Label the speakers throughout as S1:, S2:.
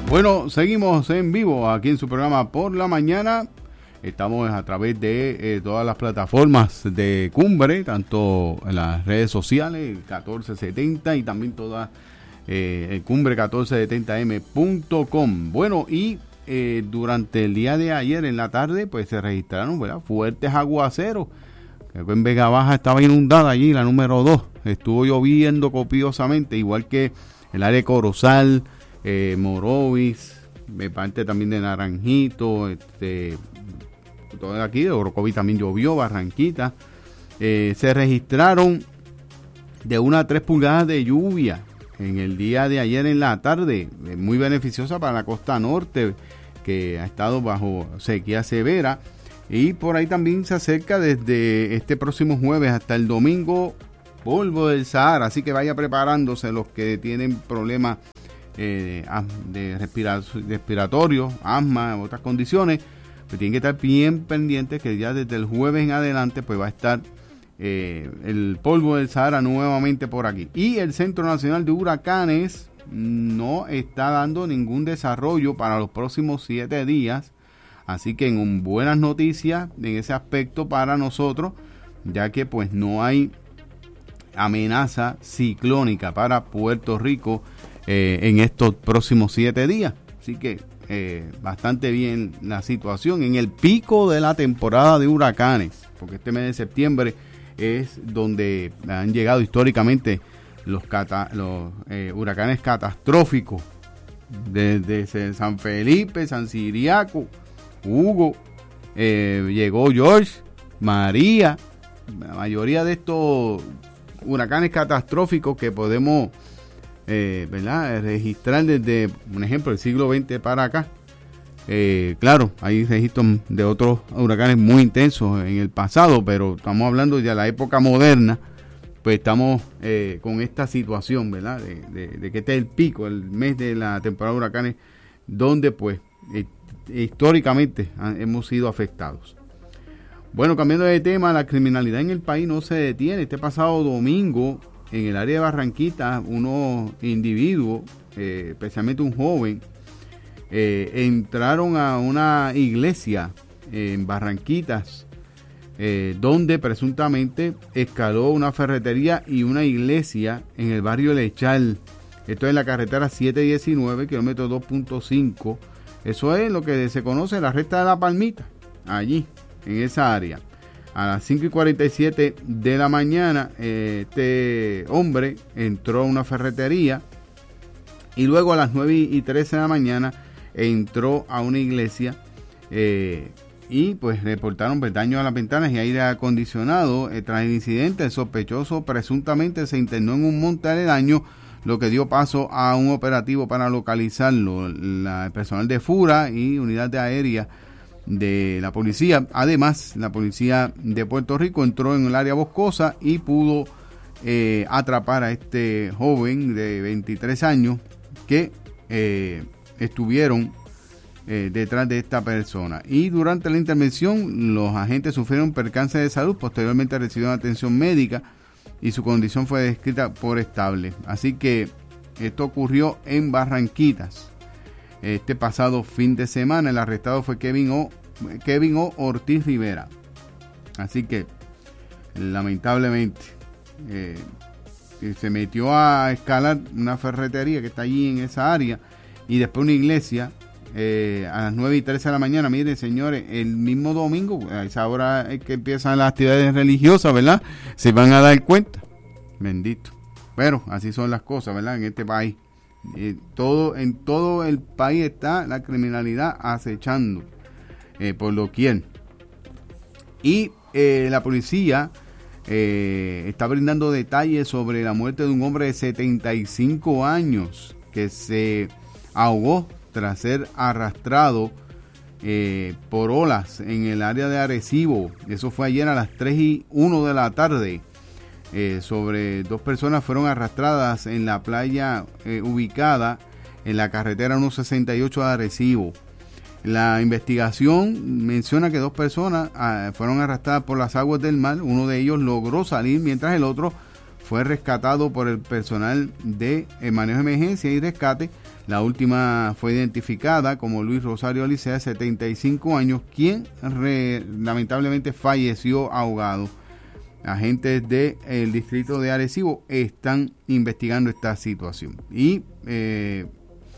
S1: Bueno, seguimos en vivo aquí en su programa Por la Mañana. Estamos a través de todas las plataformas de Cumbre, tanto en las redes sociales, 1470 y también todas el cumbre1470m.com. Bueno, y durante el día de ayer en la tarde, pues se registraron, ¿verdad?, fuertes aguaceros. En Vega Baja estaba inundada allí, la número 2. Estuvo lloviendo copiosamente, igual que el área de Corozal, Morovis, parte también de Naranjito, todo aquí de Orocovi también llovió, Barranquita. Se registraron de 1 a 3 pulgadas de lluvia en el día de ayer en la tarde, muy beneficiosa para la costa norte, que ha estado bajo sequía severa. Y por ahí también se acerca desde este próximo jueves hasta el domingo polvo del Sahara, así que vaya preparándose los que tienen problemas de respiratorio, asma, otras condiciones, pues tienen que estar bien pendientes que ya desde el jueves en adelante pues va a estar el polvo del Sahara nuevamente por aquí. Y el Centro Nacional de Huracanes no está dando ningún desarrollo para los próximos 7 días, así que en buenas noticias en ese aspecto para nosotros, ya que pues no hay amenaza ciclónica para Puerto Rico en estos próximos 7 días. Así que bastante bien la situación en el pico de la temporada de huracanes, porque este mes de septiembre es donde han llegado históricamente los huracanes catastróficos, desde San Felipe, San Ciriaco, Hugo, llegó George, María, la mayoría de estos huracanes catastróficos que podemos ¿verdad?, registrar desde, un ejemplo, el siglo XX para acá. Claro, hay registros de otros huracanes muy intensos en el pasado, pero estamos hablando ya de la época moderna, pues estamos con esta situación, ¿verdad?, de que este es el pico, el mes de la temporada de huracanes, donde pues históricamente hemos sido afectados. Bueno, cambiando de tema, la criminalidad en el país no se detiene. Este pasado domingo, en el área de Barranquita, unos individuos, especialmente un joven, entraron a una iglesia en Barranquitas, donde presuntamente escaló una ferretería y una iglesia en el barrio Lechal. Esto es en la carretera 719, kilómetro 2.5. Eso es lo que se conoce la recta de la Palmita, allí, en esa área. A las 5:47 de la mañana, este hombre entró a una ferretería y luego a las 9:13 de la mañana entró a una iglesia y pues reportaron daño a las ventanas y aire acondicionado. Tras el incidente, el sospechoso presuntamente se internó en un monte aledaño, lo que dio paso a un operativo para localizarlo. El personal de FURA y unidad de aérea de la policía, además la policía de Puerto Rico, entró en el área boscosa y pudo atrapar a este joven de 23 años que estuvieron detrás de esta persona. Y durante la intervención los agentes sufrieron percance de salud, posteriormente recibieron atención médica y su condición fue descrita por estable. Así que esto ocurrió en Barranquitas este pasado fin de semana. El arrestado fue Kevin O. Ortiz Rivera. Así que lamentablemente se metió a escalar una ferretería que está allí en esa área y después una iglesia a las 9:13 de la mañana. Miren, señores, el mismo domingo, a esa hora es que empiezan las actividades religiosas, ¿verdad? Se van a dar cuenta. Bendito. Pero así son las cosas, ¿verdad?, en este país. En todo el país está la criminalidad acechando por doquier. Y la policía está brindando detalles sobre la muerte de un hombre de 75 años que se ahogó tras ser arrastrado por olas en el área de Arecibo. Eso fue ayer a las 3:01 de la tarde. Sobre 2 personas fueron arrastradas en la playa ubicada en la carretera 168 de Arecibo. La investigación menciona que 2 personas fueron arrastradas por las aguas del mar. Uno de ellos logró salir, mientras el otro fue rescatado por el personal de manejo de emergencia y rescate. La última fue identificada como Luis Rosario Alicea, de 75 años, quien lamentablemente falleció ahogado. Agentes del distrito de Arecibo están investigando esta situación. Y es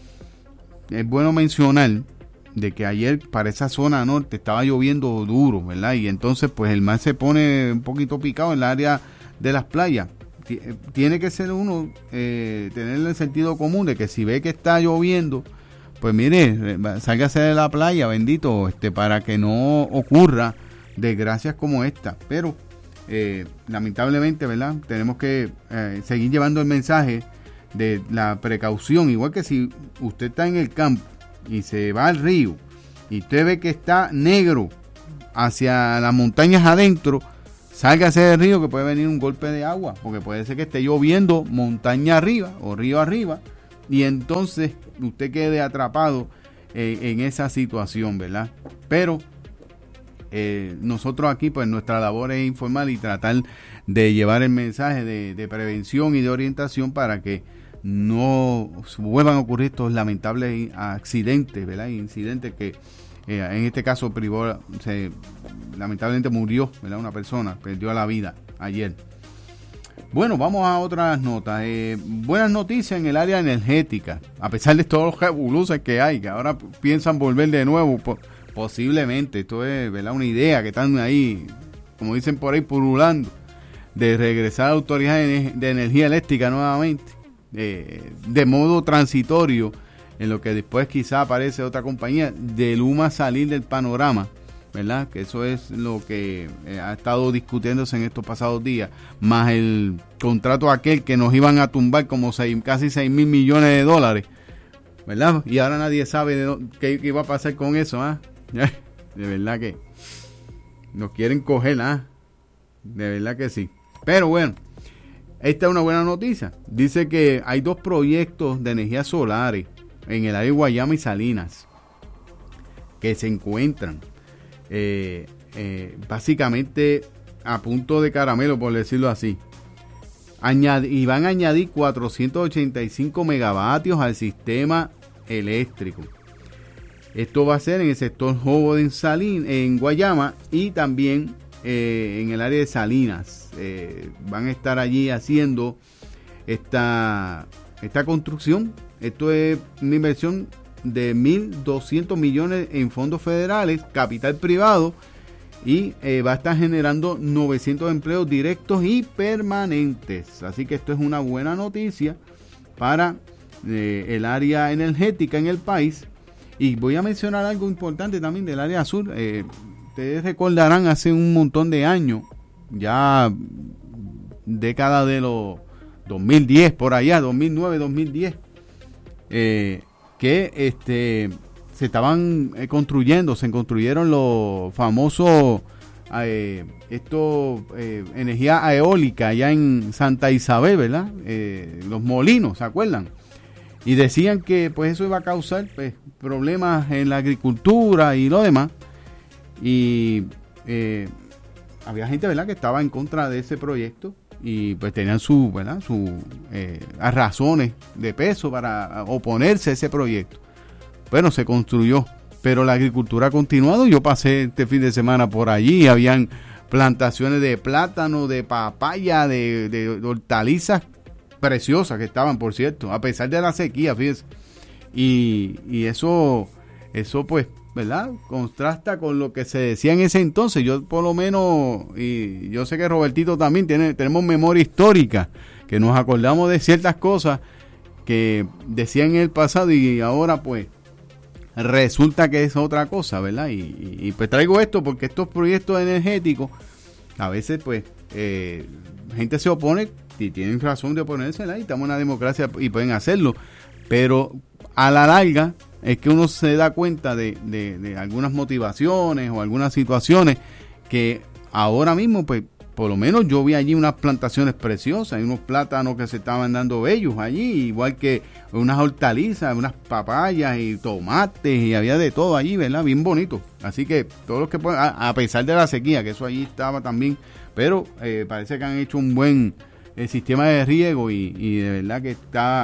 S1: bueno mencionar de que ayer para esa zona norte estaba lloviendo duro, ¿verdad? Y entonces pues el mar se pone un poquito picado en el área de las playas. Tiene que ser uno tener el sentido común de que si ve que está lloviendo, pues mire, sálgase de la playa, bendito, para que no ocurra desgracias como esta. Pero lamentablemente, ¿verdad? Tenemos que seguir llevando el mensaje de la precaución, igual que si usted está en el campo y se va al río y usted ve que está negro hacia las montañas adentro, sálgase del río, que puede venir un golpe de agua, porque puede ser que esté lloviendo montaña arriba o río arriba, y entonces usted quede atrapado en esa situación, ¿verdad? Pero nosotros aquí, pues nuestra labor es informar y tratar de llevar el mensaje de prevención y de orientación para que no vuelvan a ocurrir estos lamentables accidentes, ¿verdad? Incidentes que en este caso lamentablemente murió, ¿verdad? Una persona perdió la vida ayer. Bueno, vamos a otras notas. Buenas noticias en el área energética, a pesar de todos los revoluciones que hay, que ahora piensan volver de nuevo, posiblemente, esto es, ¿verdad?, una idea que están ahí, como dicen por ahí, pululando, de regresar a la Autoridad de Energía Eléctrica nuevamente, de modo transitorio, en lo que después quizá aparece otra compañía, de Luma salir del panorama, ¿verdad? Que eso es lo que ha estado discutiéndose en estos pasados días, más el contrato aquel que nos iban a tumbar como casi 6 mil millones de dólares, ¿verdad? Y ahora nadie sabe qué iba a pasar con eso, ¿ah? De verdad que nos quieren coger, ¿ah? De verdad que sí. Pero bueno, esta es una buena noticia. Dice que hay 2 proyectos de energía solares en el área de Guayama y Salinas que se encuentran básicamente a punto de caramelo, por decirlo así. Y van a añadir 485 megavatios al sistema eléctrico. Esto va a ser en el sector Jobo en Guayama y también en el área de Salinas. Van a estar allí haciendo esta construcción. Esto es una inversión de 1.200 millones en fondos federales, capital privado, y va a estar generando 900 empleos directos y permanentes. Así que esto es una buena noticia para el área energética en el país. Y voy a mencionar algo importante también del área sur. Ustedes recordarán hace un montón de años, ya década de los 2010, por allá, 2009, 2010, que se estaban se construyeron los famosos energía eólica allá en Santa Isabel, ¿verdad? Los molinos, ¿se acuerdan? Y decían que pues eso iba a causar pues problemas en la agricultura y lo demás. Y había gente, ¿verdad?, que estaba en contra de ese proyecto y pues tenían sus razones de peso para oponerse a ese proyecto. Bueno, se construyó, pero la agricultura ha continuado. Yo pasé este fin de semana por allí, habían plantaciones de plátano, de papaya, de hortalizas preciosas que estaban, por cierto, a pesar de la sequía, fíjense. Y eso pues, ¿verdad?, contrasta con lo que se decía en ese entonces. Yo por lo menos, y yo sé que Robertito también tenemos memoria histórica, que nos acordamos de ciertas cosas que decían en el pasado y ahora pues resulta que es otra cosa, ¿verdad? Y pues traigo esto porque estos proyectos energéticos a veces pues gente se opone y tienen razón de oponerse, ¿verdad? Y estamos en una democracia y pueden hacerlo, pero a la larga es que uno se da cuenta de algunas motivaciones o algunas situaciones que ahora mismo, pues, por lo menos yo vi allí unas plantaciones preciosas, y unos plátanos que se estaban dando bellos allí, igual que unas hortalizas, unas papayas y tomates, y había de todo allí, ¿verdad? Bien bonito. Así que todos los que pueden, a pesar de la sequía, que eso allí estaba también, pero parece que han hecho un buen sistema de riego y de verdad que está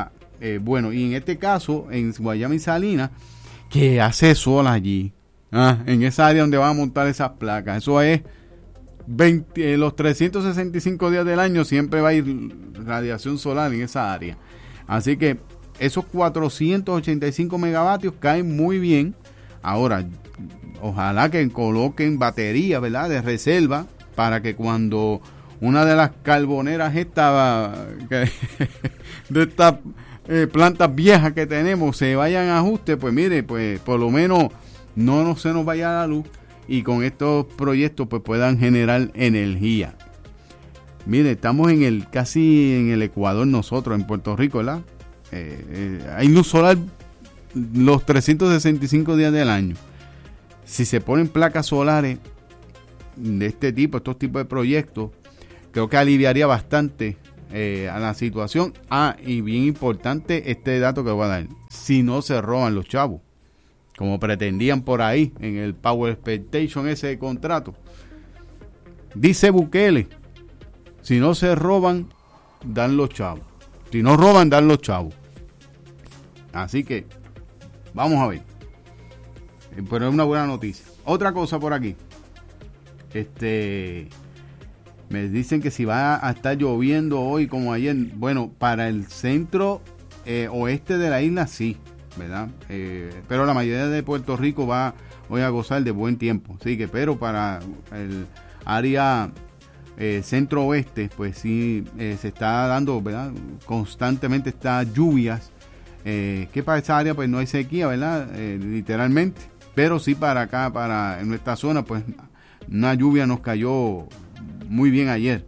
S1: bueno, y en este caso, en Guayama y Salinas, que hace sol allí, en esa área donde van a montar esas placas. Eso es los 365 días del año siempre va a ir radiación solar en esa área. Así que esos 485 megavatios caen muy bien. Ahora, ojalá que coloquen batería, ¿verdad?, de reserva, para que cuando una de las carboneras de estas plantas viejas que tenemos se vayan a ajuste, pues mire, pues por lo menos no se nos vaya la luz y con estos proyectos pues puedan generar energía. Mire, estamos casi en el Ecuador nosotros, en Puerto Rico, ¿verdad? Hay luz solar los 365 días del año. Si se ponen placas solares de estos tipos de proyectos, creo que aliviaría bastante a la situación. Y bien importante este dato que voy a dar: si no se roban los chavos, como pretendían por ahí en el Power Expectation, ese contrato. Dice Bukele, si no se roban, dan los chavos. Si no roban, dan los chavos. Así que vamos a ver. Pero es una buena noticia. Otra cosa por aquí. Me dicen que si va a estar lloviendo hoy como ayer. Bueno, para el centro oeste de la isla sí, ¿verdad? Pero la mayoría de Puerto Rico va hoy a gozar de buen tiempo. Así que, pero para el área centro-oeste, pues sí se está dando, ¿verdad?, constantemente estas lluvias. Que para esa área pues no hay sequía, ¿verdad? Literalmente. Pero sí para acá, en nuestra zona, pues una lluvia nos cayó muy bien ayer.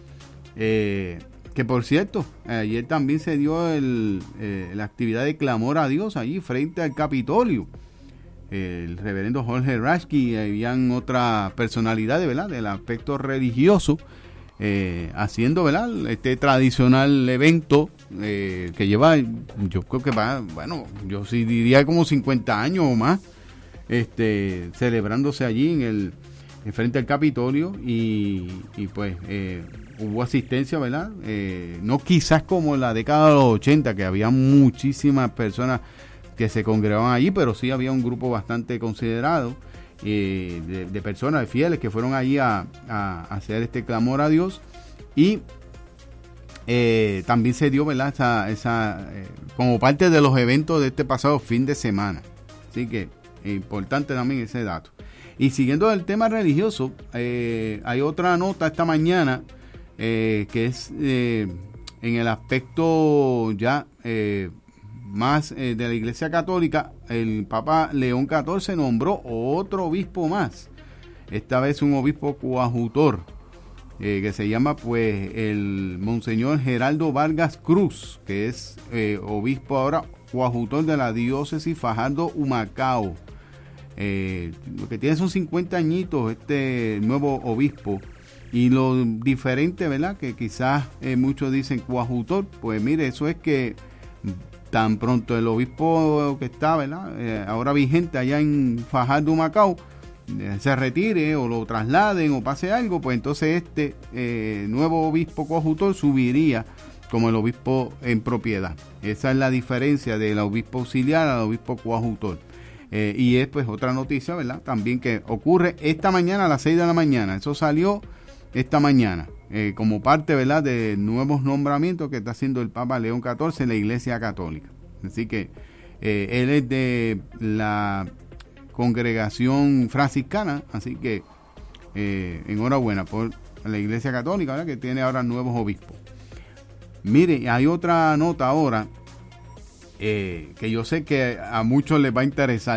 S1: Que por cierto, ayer también se dio la actividad de clamor a Dios allí frente al Capitolio. El reverendo Jorge Rashke y habían otras personalidades, ¿verdad?, del aspecto religioso, haciendo, ¿verdad?, este tradicional evento que lleva, yo creo que yo sí diría como 50 años o más, celebrándose allí en frente al Capitolio y pues hubo asistencia, ¿verdad? No quizás como en la década de los 80, que había muchísimas personas que se congregaban allí, pero sí había un grupo bastante considerado de personas, de fieles, que fueron allí a hacer este clamor a Dios. Y también se dio, ¿verdad?, esa como parte de los eventos de este pasado fin de semana. Así que importante también ese dato. Y siguiendo el tema religioso, hay otra nota esta mañana que es en el aspecto ya más de la Iglesia Católica. El Papa León XIV nombró otro obispo más, esta vez un obispo coadjutor, que se llama pues el Monseñor Geraldo Vargas Cruz, que es obispo ahora coadjutor de la diócesis Fajardo-Humacao. Lo que tiene son 50 añitos este nuevo obispo. Y lo diferente, ¿verdad?, que quizás muchos dicen coadjutor, pues mire, eso es que tan pronto el obispo que está, ¿verdad?, ahora vigente allá en Fajardo-Humacao, se retire o lo trasladen o pase algo, pues entonces este nuevo obispo coadjutor subiría como el obispo en propiedad. Esa es la diferencia del obispo auxiliar al obispo coadjutor. Y es pues otra noticia, ¿verdad?, también que ocurre esta mañana a las 6 de la mañana. Eso salió esta mañana como parte, ¿verdad?, de nuevos nombramientos que está haciendo el Papa León XIV en la Iglesia Católica. Así que él es de la congregación franciscana, así que enhorabuena por la Iglesia Católica, ¿verdad?, que tiene ahora nuevos obispos. Mire, hay otra nota ahora que yo sé que a muchos les va a interesar,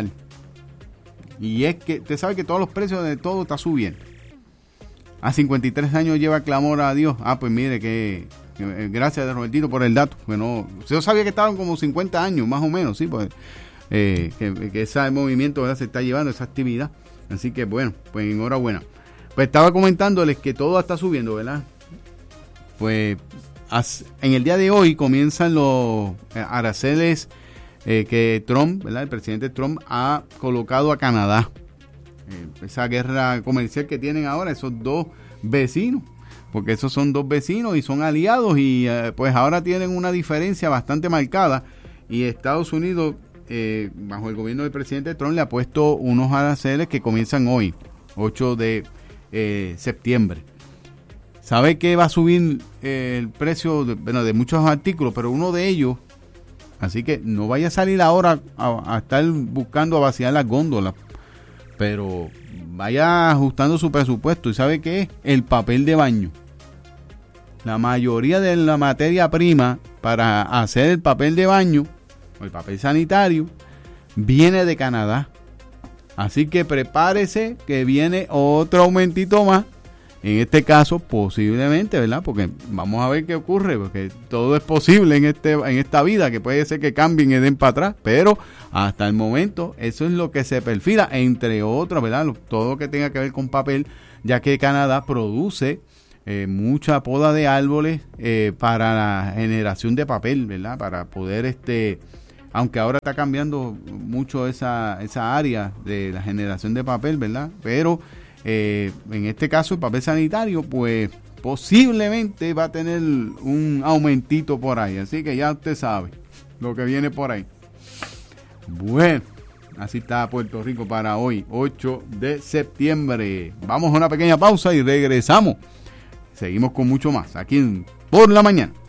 S1: y es que usted sabe que todos los precios de todo está subiendo. A 53 años lleva clamor a Dios. Pues mire que gracias, Robertito, por el dato. Bueno, yo sabía que estaban como 50 años más o menos, sí, pues que ese movimiento, ¿verdad?, se está llevando, esa actividad. Así que bueno, pues enhorabuena. Pues estaba comentándoles que todo está subiendo, ¿verdad? Pues en el día de hoy comienzan los aranceles que Trump, ¿verdad?, el presidente Trump ha colocado a Canadá. Esa guerra comercial que tienen ahora esos dos vecinos. porque esos son dos vecinos y son aliados y pues ahora tienen una diferencia bastante marcada y Estados Unidos, bajo el gobierno del presidente Trump, le ha puesto unos aranceles que comienzan hoy, 8 de septiembre. Sabe que va a subir el precio de muchos artículos, pero uno de ellos, así que no vaya a salir ahora a estar buscando a vaciar las góndolas, pero vaya ajustando su presupuesto. ¿Y sabe qué es? El papel de baño. La mayoría de la materia prima para hacer el papel de baño, o el papel sanitario, viene de Canadá. Así que prepárese que viene otro aumentito más. En este caso, posiblemente, ¿verdad? Porque vamos a ver qué ocurre, porque todo es posible en esta vida, que puede ser que cambien y den para atrás, pero hasta el momento eso es lo que se perfila, entre otros, ¿verdad? Todo lo que tenga que ver con papel, ya que Canadá produce mucha poda de árboles para la generación de papel, ¿verdad? Para poder, aunque ahora está cambiando mucho esa área de la generación de papel, ¿verdad? Pero en este caso el papel sanitario pues posiblemente va a tener un aumentito por ahí, así que ya usted sabe lo que viene por ahí. Bueno, así está Puerto Rico para hoy, 8 de septiembre. Vamos a una pequeña pausa y regresamos. Seguimos con mucho más aquí en Por la Mañana.